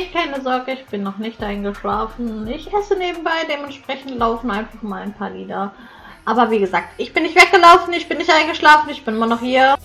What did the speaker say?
Nee, keine Sorge, ich bin noch nicht eingeschlafen. Ich esse nebenbei, dementsprechend laufen einfach mal ein paar Lieder. Aber wie gesagt, ich bin nicht weggelaufen, ich bin nicht eingeschlafen, ich bin immer noch hier.